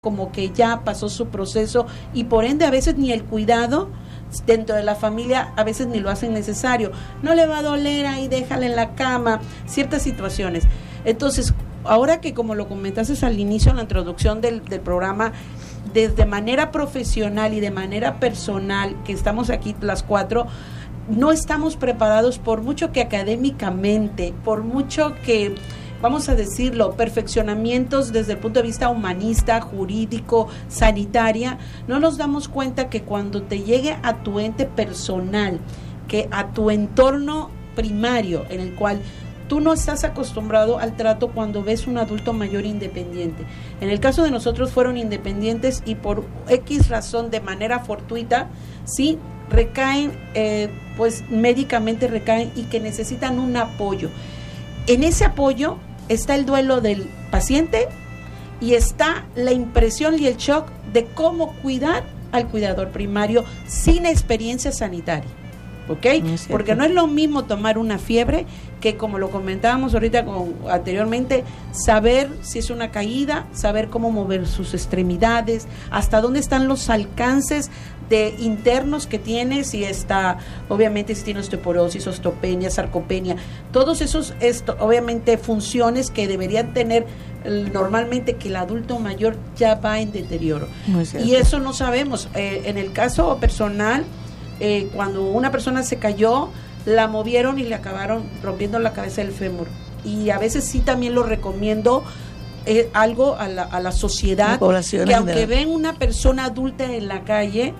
como que ya pasó su proceso y por ende a veces ni el cuidado dentro de la familia a veces ni lo hacen necesario. No le va a doler ahí, déjala en la cama, ciertas situaciones. Entonces, ahora que como lo comentaste al inicio en la introducción del programa, desde manera profesional y de manera personal, que estamos aquí las cuatro, no estamos preparados por mucho que académicamente, por mucho que, vamos a decirlo, perfeccionamientos desde el punto de vista humanista, jurídico, sanitaria, no nos damos cuenta que cuando te llegue a tu ente personal, que a tu entorno primario, en el cual tú no estás acostumbrado al trato cuando ves un adulto mayor independiente. En el caso de nosotros fueron independientes y por X razón, de manera fortuita, sí, recaen, pues médicamente recaen y que necesitan un apoyo. En ese apoyo está el duelo del paciente y está la impresión y el shock de cómo cuidar al cuidador primario sin experiencia sanitaria, ¿ok? Porque no es lo mismo tomar una fiebre que, como lo comentábamos ahorita anteriormente, saber si es una caída, saber cómo mover sus extremidades, hasta dónde están los alcances de internos que tiene, si está, obviamente si tiene osteoporosis, osteopenia, sarcopenia, todos esos, obviamente funciones que deberían tener normalmente, que el adulto mayor ya va en deterioro. Y eso no sabemos. En el caso personal, cuando una persona se cayó, la movieron y le acabaron rompiendo la cabeza del fémur. Y a veces sí también lo recomiendo, algo a la sociedad, que aunque ven una persona adulta en la calle,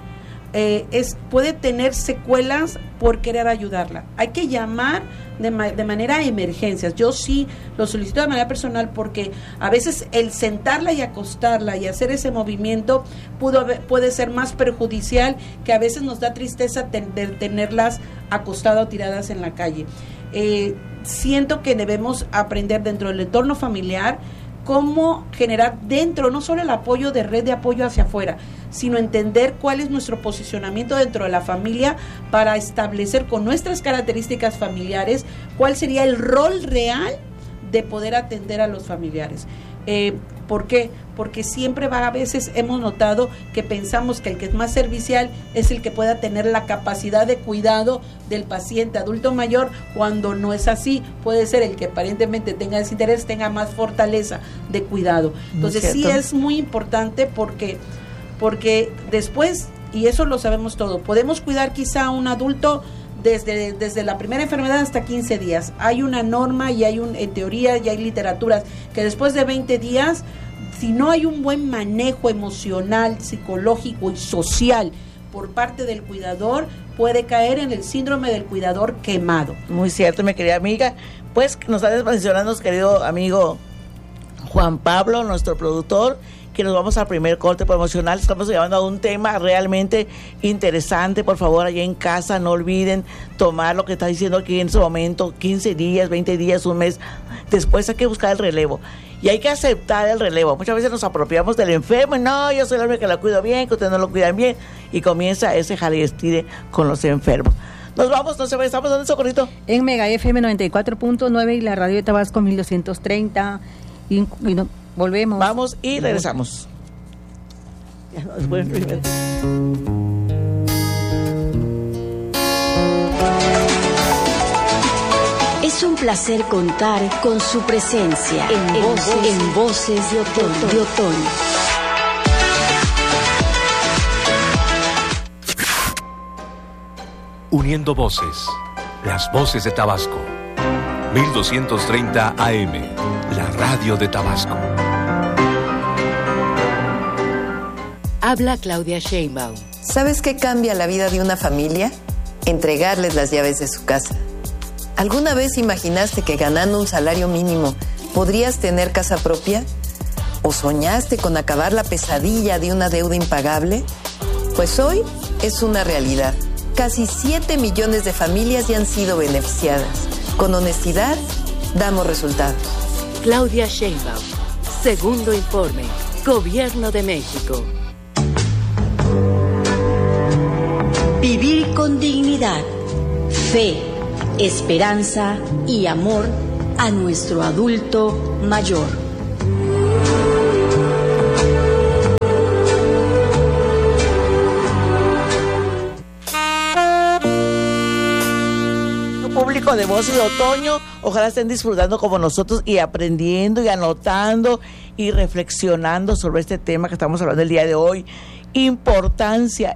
puede tener secuelas por querer ayudarla. Hay que llamar de manera a emergencias. Yo sí lo solicito de manera personal porque a veces el sentarla y acostarla y hacer ese movimiento puede ser más perjudicial, que a veces nos da tristeza tenerlas acostadas o tiradas en la calle. Siento que debemos aprender dentro del entorno familiar cómo generar dentro, no solo el apoyo de red de apoyo hacia afuera, sino entender cuál es nuestro posicionamiento dentro de la familia para establecer con nuestras características familiares cuál sería el rol real de poder atender a los familiares. ¿Por qué? Porque siempre a veces hemos notado que pensamos que el que es más servicial es el que pueda tener la capacidad de cuidado del paciente adulto mayor, cuando no es así. Puede ser el que aparentemente tenga ese interés, tenga más fortaleza de cuidado. Entonces sí es muy importante porque después, y eso lo sabemos todo, podemos cuidar quizá a un adulto desde la primera enfermedad hasta 15 días. Hay una norma y en teoría y hay literaturas que después de 20 días, si no hay un buen manejo emocional, psicológico y social por parte del cuidador, puede caer en el síndrome del cuidador quemado. Muy cierto, mi querida amiga. Pues nos está mencionando, querido amigo Juan Pablo, nuestro productor, que nos vamos al primer corte promocional. Estamos llevando a un tema realmente interesante. Por favor, allá en casa no olviden tomar lo que está diciendo aquí en su momento, 15 días, 20 días, un mes. Después hay que buscar el relevo. Y hay que aceptar el relevo. Muchas veces nos apropiamos del enfermo. No, yo soy el hombre que lo cuido bien, que ustedes no lo cuidan bien. Y comienza ese jale y estire con los enfermos. Nos vamos, no se va, estamos dando Socorrito. En Mega FM 94.9 y la radio de Tabasco 1230. Y no, volvemos. Vamos y regresamos. Ya no es bueno. Es un placer contar con su presencia en Voces de Otoño. Uniendo voces, las voces de Tabasco. 1230 AM, la radio de Tabasco. Habla Claudia Sheinbaum. ¿Sabes qué cambia la vida de una familia? Entregarles las llaves de su casa. ¿Alguna vez imaginaste que ganando un salario mínimo podrías tener casa propia? ¿O soñaste con acabar la pesadilla de una deuda impagable? Pues hoy es una realidad. Casi 7 millones de familias ya han sido beneficiadas. Con honestidad, damos resultados. Claudia Sheinbaum, segundo informe, Gobierno de México. Vivir con dignidad, fe, esperanza y amor a nuestro adulto mayor. Tabasco de Voces de Otoño. Ojalá estén disfrutando como nosotros y aprendiendo y anotando y reflexionando sobre este tema que estamos hablando el día de hoy. Importancia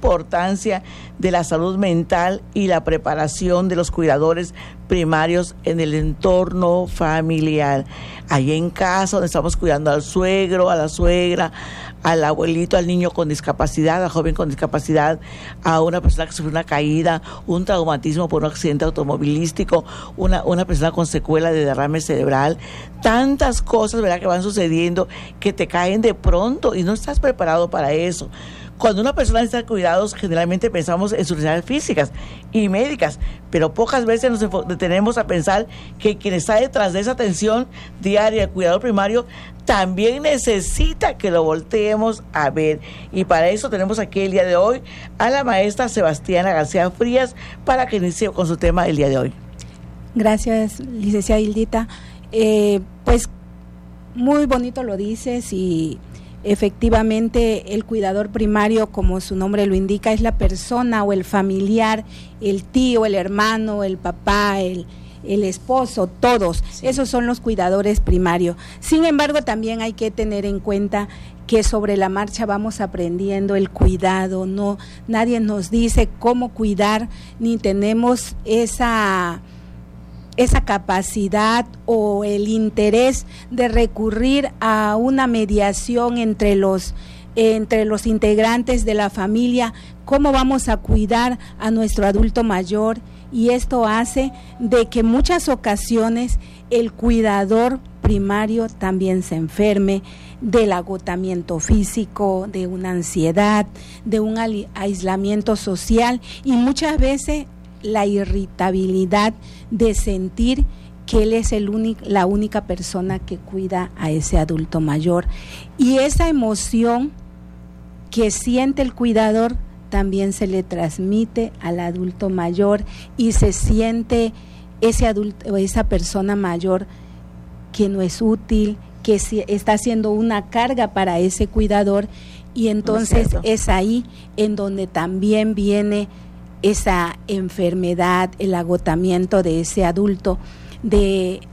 de la salud mental y la preparación de los cuidadores primarios en el entorno familiar. Allí en casa, donde estamos cuidando al suegro, a la suegra, al abuelito, al niño con discapacidad, al joven con discapacidad, a una persona que sufrió una caída, un traumatismo por un accidente automovilístico, una persona con secuela de derrame cerebral. Tantas cosas, ¿verdad?, que van sucediendo, que te caen de pronto y no estás preparado para eso. Cuando una persona necesita cuidados, generalmente pensamos en sus necesidades físicas y médicas, pero pocas veces nos detenemos a pensar que quien está detrás de esa atención diaria, el cuidador primario, también necesita que lo volteemos a ver. Y para eso tenemos aquí el día de hoy a la maestra Sebastiana García Frías para que inicie con su tema el día de hoy. Gracias, licenciada Hildita. Pues muy bonito lo dices, y efectivamente el cuidador primario, como su nombre lo indica, es la persona o el familiar, el tío, el hermano, el papá, el esposo, todos. Sí. Esos son los cuidadores primarios. Sin embargo, también hay que tener en cuenta que sobre la marcha vamos aprendiendo el cuidado. No, nadie nos dice cómo cuidar, ni tenemos esa capacidad o el interés de recurrir a una mediación entre los integrantes de la familia. ¿Cómo vamos a cuidar a nuestro adulto mayor? Y esto hace de que muchas ocasiones el cuidador primario también se enferme del agotamiento físico, de una ansiedad, de un aislamiento social, y muchas veces la irritabilidad de sentir que él es la única persona que cuida a ese adulto mayor. Y esa emoción que siente el cuidador también se le transmite al adulto mayor, y se siente ese adulto o esa persona mayor que no es útil, que está siendo una carga para ese cuidador, y entonces es ahí en donde también viene esa enfermedad, el agotamiento de ese adulto, de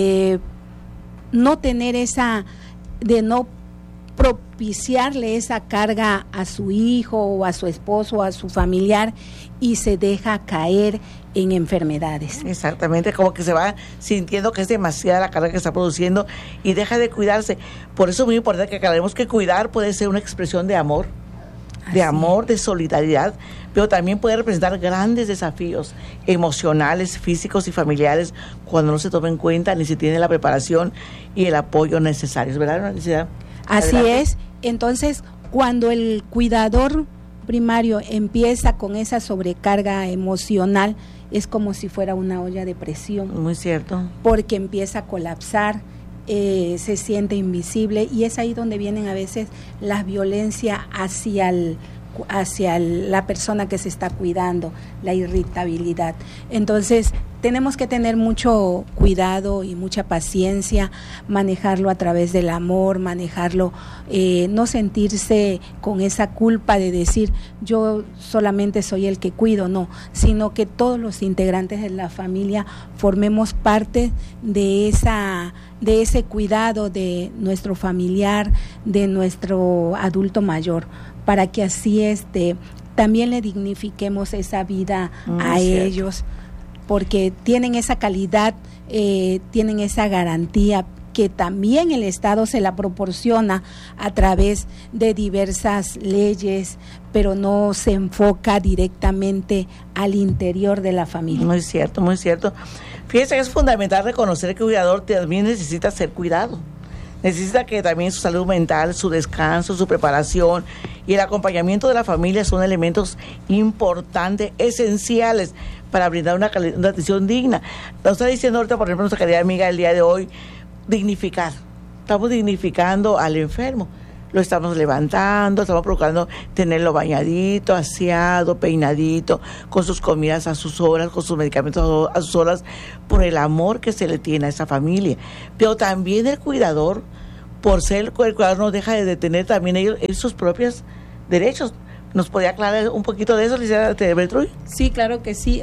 no tener de no propiciarle esa carga a su hijo o a su esposo o a su familiar, y se deja caer en enfermedades. Exactamente, como que se va sintiendo que es demasiada la carga que está produciendo y deja de cuidarse. Por eso es muy importante que aclaremos que cuidar puede ser una expresión de amor, de solidaridad, pero también puede representar grandes desafíos emocionales, físicos y familiares cuando no se toma en cuenta ni se tiene la preparación y el apoyo necesarios, ¿verdad, Alicia? Así es. Entonces, cuando el cuidador primario empieza con esa sobrecarga emocional, es como si fuera una olla de presión. Muy cierto. Porque empieza a colapsar, se siente invisible, y es ahí donde vienen a veces las violencias hacia la persona que se está cuidando, la irritabilidad. Entonces tenemos que tener mucho cuidado y mucha paciencia, manejarlo a través del amor, manejarlo, no sentirse con esa culpa de decir yo solamente soy el que cuido, no, sino que todos los integrantes de la familia formemos parte de ese cuidado de nuestro familiar, de nuestro adulto mayor, para que así también le dignifiquemos esa vida a ellos, porque tienen esa calidad, tienen esa garantía que también el Estado se la proporciona a través de diversas leyes, pero no se enfoca directamente al interior de la familia. Muy cierto, muy cierto. Fíjense que es fundamental reconocer que el cuidador también necesita ser cuidado. Necesita que también su salud mental, su descanso, su preparación y el acompañamiento de la familia son elementos importantes, esenciales para brindar una atención digna. Nos está diciendo ahorita, por ejemplo, nuestra querida amiga el día de hoy, dignificar. Estamos dignificando al enfermo. Lo estamos levantando, estamos procurando tenerlo bañadito, aseado, peinadito, con sus comidas a sus horas, con sus medicamentos a sus horas, por el amor que se le tiene a esa familia. Pero también el cuidador, por ser el cuidador, no deja de tener también ellos sus propios derechos, ¿Nos podía aclarar un poquito de eso, licenciada Beltruy? Sí, claro que sí.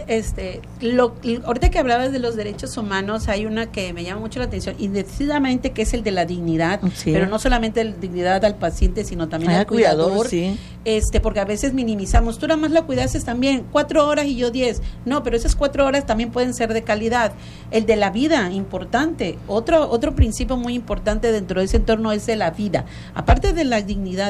Ahorita que hablabas de los derechos humanos, hay una que me llama mucho la atención, indecidamente, que es el de la dignidad, sí. Pero no solamente la dignidad al paciente, sino también al cuidador. Sí. Porque a veces minimizamos, tú nada más la cuidaste también 4 horas y yo 10. No, pero esas 4 horas también pueden ser de calidad. El de la vida, importante. Otro principio muy importante dentro de ese entorno es de la vida. Aparte de la dignidad,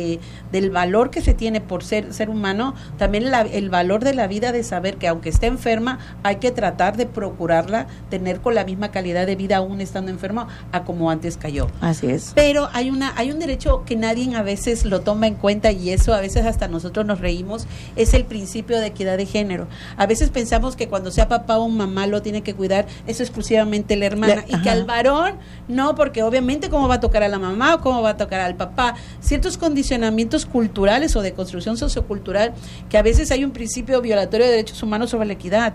del valor que se tiene por ser humano, también el valor de la vida, de saber que aunque esté enferma, hay que tratar de procurarla tener con la misma calidad de vida aún estando enfermo a como antes cayó. Así es. Pero hay un derecho que nadie a veces lo toma en cuenta, y eso a veces hasta nosotros nos reímos, es el principio de equidad de género. A veces pensamos que cuando sea papá o mamá lo tiene que cuidar, eso exclusivamente la hermana, y que al varón no, porque obviamente cómo va a tocar a la mamá o cómo va a tocar al papá. Ciertos condicionamientos culturales o de construcción sociocultural, que a veces hay un principio violatorio de derechos humanos sobre la equidad.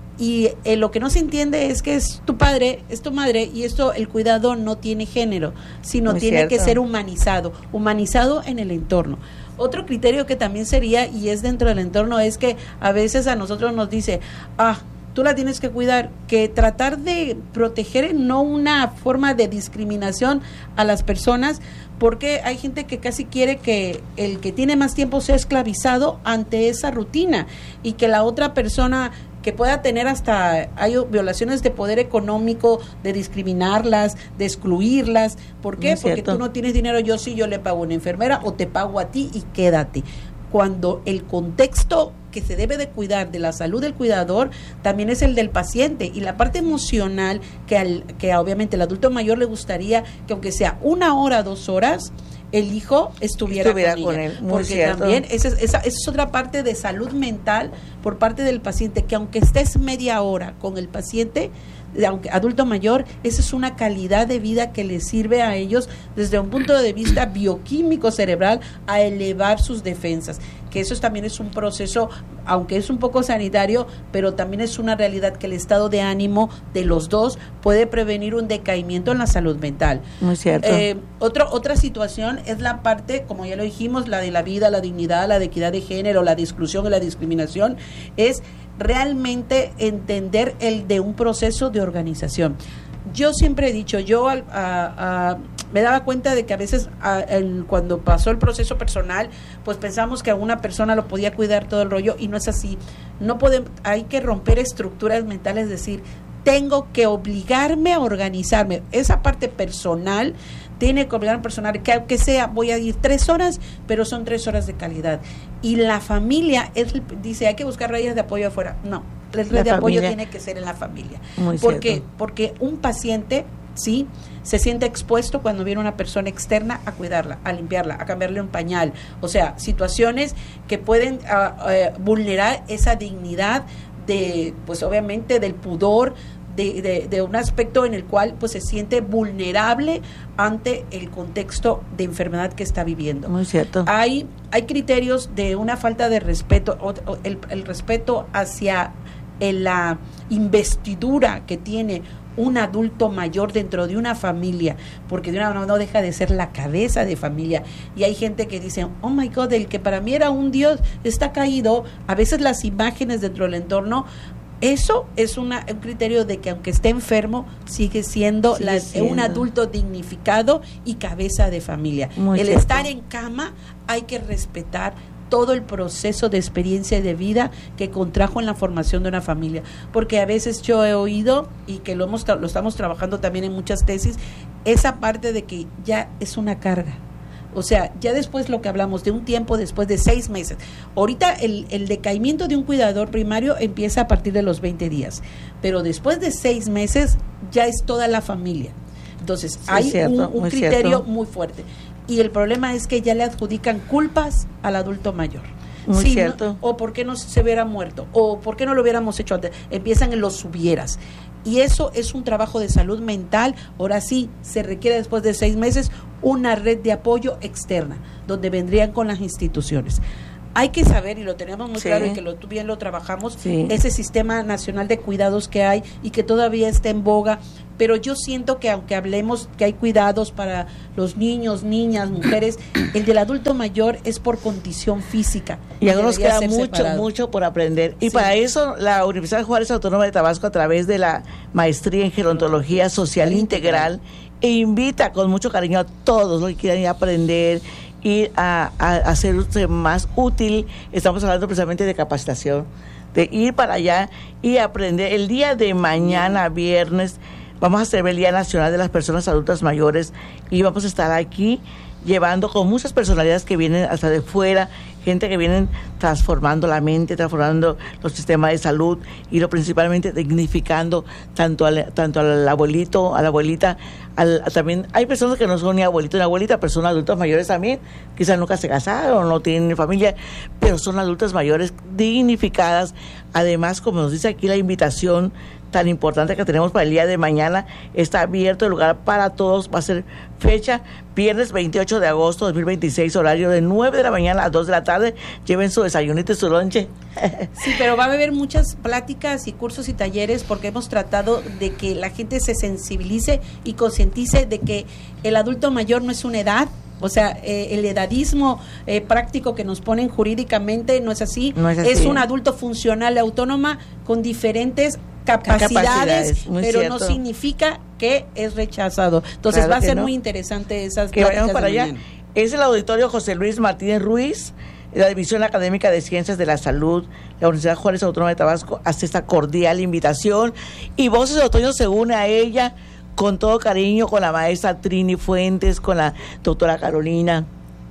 Y lo que no se entiende es que es tu padre, es tu madre, y esto, el cuidado no tiene género, sino Muy tiene cierto. que ser humanizado en el entorno. Otro criterio que también sería, y es dentro del entorno, es que a veces a nosotros nos dice, tú la tienes que cuidar, que tratar de proteger, no una forma de discriminación a las personas, porque hay gente que casi quiere que el que tiene más tiempo sea esclavizado ante esa rutina, y que la otra persona que pueda tener hay violaciones de poder económico, de discriminarlas, de excluirlas. ¿Por qué? Porque tú no tienes dinero, yo le pago a una enfermera o te pago a ti y quédate. Cuando el contexto que se debe de cuidar de la salud del cuidador también es el del paciente, y la parte emocional que obviamente el adulto mayor le gustaría que aunque sea 1 hora, 2 horas, el hijo estuviera con él. Porque cierto. También esa es otra parte de salud mental por parte del paciente, que aunque estés media hora con el paciente, aunque adulto mayor, esa es una calidad de vida que les sirve a ellos desde un punto de vista bioquímico cerebral a elevar sus defensas, que eso también es un proceso, aunque es un poco sanitario, pero también es una realidad que el estado de ánimo de los dos puede prevenir un decaimiento en la salud mental. Muy cierto. Otra situación es la parte, como ya lo dijimos, la de la vida, la dignidad, la de equidad de género, la de exclusión y la discriminación, es realmente entender el de un proceso de organización. Yo siempre he dicho, me daba cuenta de que a veces cuando pasó el proceso personal, pues pensamos que a una persona lo podía cuidar todo el rollo, y no es así. Hay que romper estructuras mentales, es decir, tengo que obligarme a organizarme. Esa parte personal tiene que obligar al personal, que aunque sea, voy a ir 3 horas, pero son 3 horas de calidad. Y la familia dice, hay que buscar redes de apoyo afuera. No, la red de apoyo tiene que ser en la familia. ¿Por qué? Porque un paciente, sí, se siente expuesto cuando viene una persona externa a cuidarla, a limpiarla, a cambiarle un pañal. O sea, situaciones que pueden vulnerar esa dignidad pues obviamente del pudor, de un aspecto en el cual pues se siente vulnerable ante el contexto de enfermedad que está viviendo. Muy cierto. Hay criterios de una falta de respeto, el respeto hacia la investidura que tiene un adulto mayor dentro de una familia, porque no deja de ser la cabeza de familia, y hay gente que dice, oh my God, el que para mí era un Dios está caído. A veces las imágenes dentro del entorno, eso es un criterio de que aunque esté enfermo, sigue siendo un adulto dignificado y cabeza de familia. Muy el cierto. Estar en cama, hay que respetar todo el proceso de experiencia y de vida que contrajo en la formación de una familia, porque a veces yo he oído, y que lo estamos trabajando también en muchas tesis, esa parte de que ya es una carga. O sea, ya después lo que hablamos de un tiempo después de 6 meses. Ahorita el decaimiento de un cuidador primario empieza a partir de los 20 días, pero después de 6 meses ya es toda la familia. Entonces, hay un criterio muy fuerte. Y el problema es que ya le adjudican culpas al adulto mayor. Muy cierto. O por qué no se hubiera muerto, o por qué no lo hubiéramos hecho antes. Empiezan en los hubieras. Y eso es un trabajo de salud mental. Ahora sí, se requiere después de 6 meses una red de apoyo externa, donde vendrían con las instituciones. Hay que saber, y lo tenemos muy claro, y que bien lo trabajamos, ese sistema nacional de cuidados que hay y que todavía está en boga, pero yo siento que aunque hablemos que hay cuidados para los niños, niñas, mujeres, el del adulto mayor es por condición física. Y aún nos queda separado. mucho por aprender. Y Sí. para eso la Universidad Juárez Autónoma de Tabasco, a través de la maestría en gerontología social integral, invita con mucho cariño a todos los que quieran ir a aprender, ir a hacerse más útil. Estamos hablando precisamente de capacitación, de ir para allá y aprender. El día de mañana, viernes, vamos a celebrar el Día Nacional de las Personas Adultas Mayores y vamos a estar aquí llevando con muchas personalidades que vienen hasta de fuera, gente que vienen transformando la mente, transformando los sistemas de salud y lo principalmente dignificando tanto al abuelito, a la abuelita, también hay personas que no son ni abuelito ni abuelita, personas adultas mayores también, quizás nunca se casaron, no tienen familia, pero son adultas mayores dignificadas. Además, como nos dice aquí la invitación tan importante que tenemos para el día de mañana, está abierto el lugar para todos, va a ser fecha viernes 28 de agosto de 2026, horario de 9 de la mañana a 2 de la tarde, lleven su desayunito y su lonche. Sí, pero va a haber muchas pláticas y cursos y talleres porque hemos tratado de que la gente se sensibilice y concientice de que el adulto mayor no es una edad. O sea, el edadismo práctico que nos ponen jurídicamente no es así. No es así. Es un adulto funcional, autónoma, con diferentes capacidades, pero cierto. no significa que es rechazado. Entonces Claro va a que ser no. muy interesante esas Que vayamos pláticas para de allá. mañana. Es el auditorio José Luis Martínez Ruiz, la División Académica de Ciencias de la Salud, la Universidad Juárez Autónoma de Tabasco, hace esta cordial invitación. Y Voces de Otoño se une a ella con todo cariño, con la maestra Trini Fuentes, con la doctora Carolina.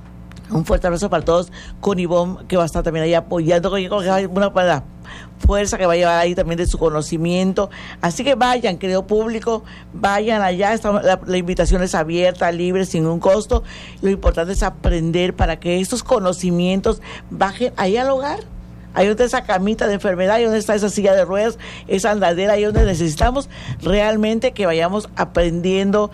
Un fuerte abrazo para todos, con Ivonne, que va a estar también ahí apoyando, con una fuerza que va a llevar ahí también de su conocimiento. Así que vayan, querido público, vayan allá. La invitación es abierta, libre, sin un costo. Lo importante es aprender para que estos conocimientos bajen ahí al hogar. Ahí donde está esa camita de enfermedad, ahí donde está esa silla de ruedas, esa andadera, ahí donde necesitamos realmente que vayamos aprendiendo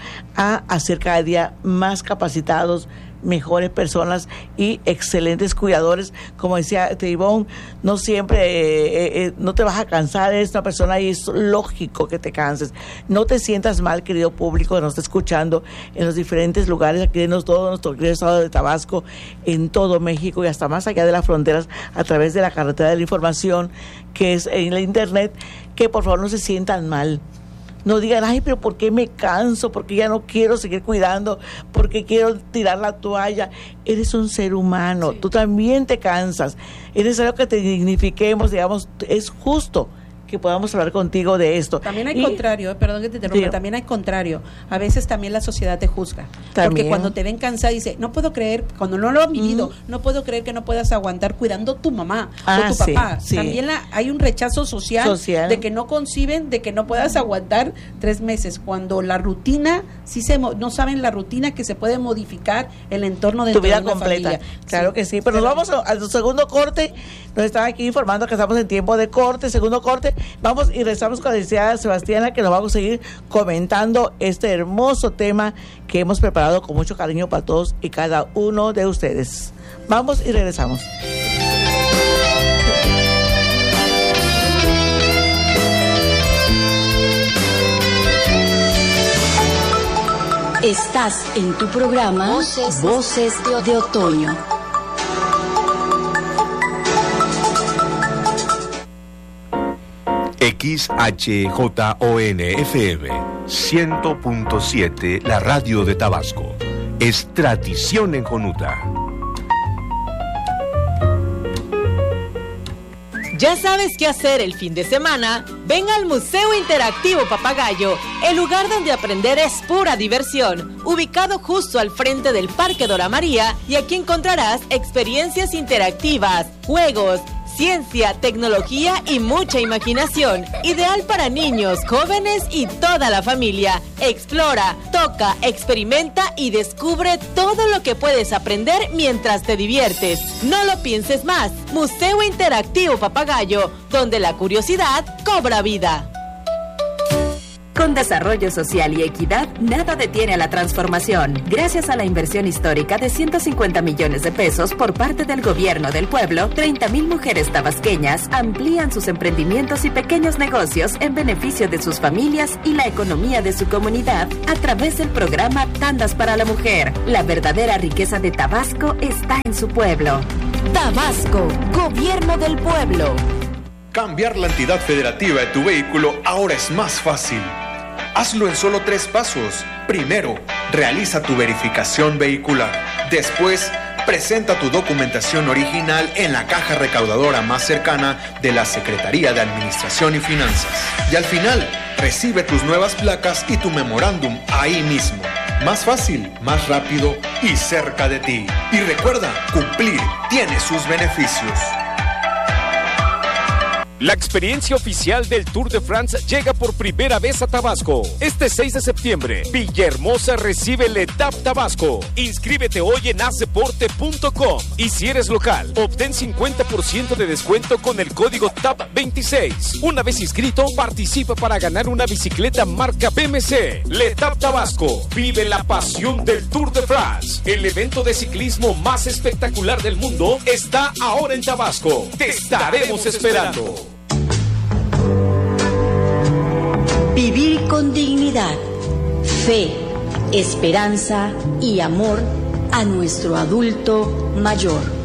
a ser cada día más capacitados, mejores personas y excelentes cuidadores. Como decía Ivonne, no siempre, no te vas a cansar, eres una persona y es lógico que te canses. No te sientas mal, querido público que nos está escuchando en los diferentes lugares aquí en todo nuestro querido estado de Tabasco, en todo México y hasta más allá de las fronteras, a través de la carretera de la información que es en la internet, que por favor no se sientan mal. No digan, ay, pero ¿por qué me canso? ¿Por qué ya no quiero seguir cuidando? ¿Por qué quiero tirar la toalla? Eres un ser humano, tú también te cansas. Es necesario que te dignifiquemos, digamos, es justo que podamos hablar contigo de esto. También hay contrario, perdón que te interrumpa, Sí. también hay contrario. A veces también la sociedad te juzga. También. Porque cuando te ven cansada, dice, no puedo creer, cuando no lo han vivido, no puedo creer que no puedas aguantar cuidando tu mamá o tu sí, papá. sí. También hay un rechazo social de que no conciben, de que no puedas aguantar 3 meses. Cuando la rutina, no saben la rutina que se puede modificar el entorno de tu vida una completa. familia. Claro que sí, pero nos vamos al segundo corte. Nos están aquí informando que estamos en tiempo de corte, segundo corte. Vamos y regresamos con la licenciada Sebastiana, que nos vamos a seguir comentando este hermoso tema que hemos preparado con mucho cariño para todos y cada uno de ustedes. Vamos y regresamos. Estás en tu programa Voces de Otoño. XHJON-FM 100.7, la radio de Tabasco. Es tradición en Jonuta. ¿Ya sabes qué hacer el fin de semana? Ven al Museo Interactivo Papagayo, el lugar donde aprender es pura diversión, ubicado justo al frente del Parque Dora María, y aquí encontrarás experiencias interactivas, juegos, ciencia, tecnología y mucha imaginación. Ideal para niños, jóvenes y toda la familia. Explora, toca, experimenta y descubre todo lo que puedes aprender mientras te diviertes. No lo pienses más. Museo Interactivo Papagayo, donde la curiosidad cobra vida. Con desarrollo social y equidad, nada detiene a la transformación. Gracias a la inversión histórica de 150 millones de pesos por parte del gobierno del pueblo, 30,000 mujeres tabasqueñas amplían sus emprendimientos y pequeños negocios en beneficio de sus familias y la economía de su comunidad a través del programa Tandas para la Mujer. La verdadera riqueza de Tabasco está en su pueblo. Tabasco, Gobierno del Pueblo. Cambiar la entidad federativa de tu vehículo ahora es más fácil. Hazlo en solo 3 pasos. Primero, realiza tu verificación vehicular. Después, presenta tu documentación original en la caja recaudadora más cercana de la Secretaría de Administración y Finanzas. Y al final, recibe tus nuevas placas y tu memorándum ahí mismo. Más fácil, más rápido y cerca de ti. Y recuerda, cumplir tiene sus beneficios. La experiencia oficial del Tour de France llega por primera vez a Tabasco. Este 6 de septiembre, Villahermosa recibe el Etap Tabasco. Inscríbete hoy en asdeporte.com y si eres local, obtén 50% de descuento con el código TAP26. Una vez inscrito, participa para ganar una bicicleta marca BMC. L'Etap Tabasco. Vive la pasión del Tour de France. El evento de ciclismo más espectacular del mundo está ahora en Tabasco. Te estaremos esperando. Vivir con dignidad, fe, esperanza y amor a nuestro adulto mayor.